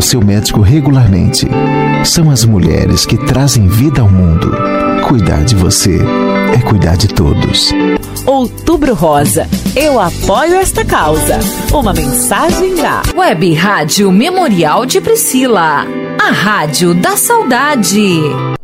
seu médico regularmente. São as mulheres que trazem vida ao mundo. Cuidar de você é cuidar de todos. Outubro Rosa. Eu apoio esta causa. Uma mensagem da Web Rádio Memorial de Priscila. A Rádio da Saudade.